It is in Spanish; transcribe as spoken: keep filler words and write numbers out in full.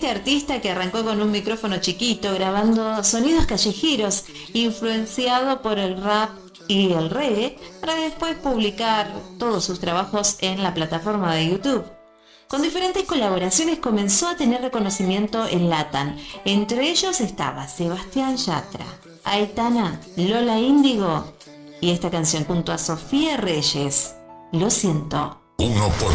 este artista que arrancó con un micrófono chiquito grabando sonidos callejeros, influenciado por el rap y el reggae, para después publicar todos sus trabajos en la plataforma de YouTube. Con diferentes colaboraciones comenzó a tener reconocimiento en Latam. Entre ellos estaba Sebastián Yatra, Aitana, Lola Índigo y esta canción junto a Sofía Reyes, Lo siento. Uno por